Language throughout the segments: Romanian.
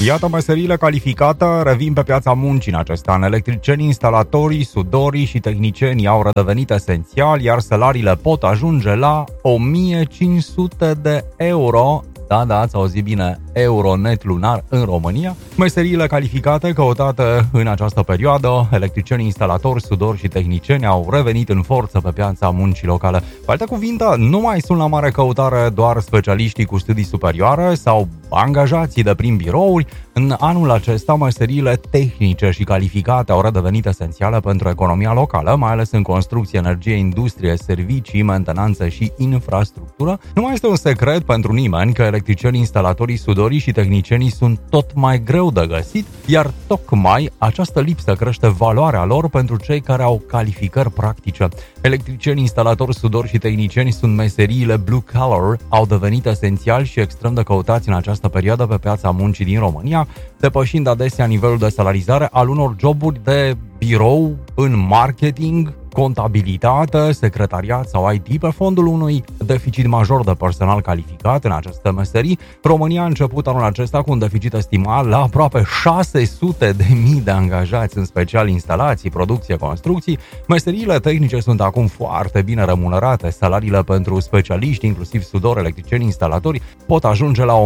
Iată, meseriile calificate revin pe piața muncii în acest an. Electricienii, instalatorii, sudorii și tehnicienii au redevenit esențiali, iar salariile pot ajunge la 1500 de euro. Da, ați auzit bine, euro net lunar în România. Meseriile calificate căutate în această perioadă, electricienii, instalatori, sudori și tehnicieni au revenit în forță pe piața muncii locale. Pe alte cuvinte, nu mai sunt la mare căutare doar specialiștii cu studii superioare sau angajații de prin birouri. În anul acesta, meseriile tehnice și calificate au redevenit esențiale pentru economia locală, mai ales în construcție, energie, industrie, servicii, mentenanță și infrastructură. Nu mai este un secret pentru nimeni că electricienii, instalatorii, sudorii și tehnicienii sunt tot mai greu de găsit, iar tocmai această lipsă crește valoarea lor pentru cei care au calificări practice. Electricienii, instalatori, sudori și tehnicieni sunt meseriile blue collar, au devenit esențiali și extrem de căutați în această perioadă pe piața muncii din România, depășind adesea nivelul de salarizare al unor joburi de birou în marketing, contabilitate, secretariat sau IT pe fondul unui deficit major de personal calificat în aceste meserii. România a început anul acesta cu un deficit estimat la aproape 600.000 de angajați, în special instalații, producție, construcții. Meseriile tehnice sunt acum foarte bine remunerate. Salariile pentru specialiști, inclusiv sudori, electricieni, instalatori, pot ajunge la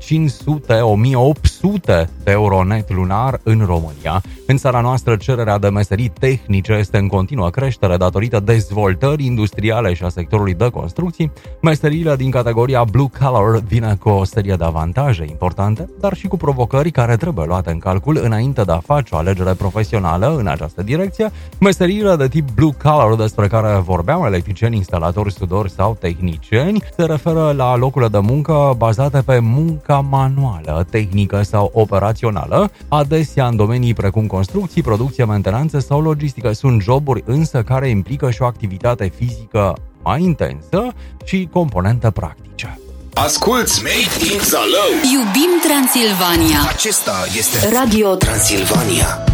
1500-1800 de euro net lunar în România. În țara noastră, cererea de meserii tehnice este în continuă creștere datorită dezvoltării industriale și a sectorului de construcții. Meseriile din categoria blue collar vine cu o serie de avantaje importante, dar și cu provocări care trebuie luate în calcul înainte de a face o alegere profesională în această direcție. Meseriile de tip blue collar despre care vorbeam, electricieni, instalatori, sudori sau tehnicieni, se referă la locurile de muncă bazate pe munca manuală, tehnică sau operațională, adesea în domenii precum construcții, producție, mentenanță sau logistică. Sunt joburi însă care implică și o activitate fizică mai intensă și componente practice. Asculți Made in Zalău. Iubim Transilvania. Acesta este Radio Transilvania.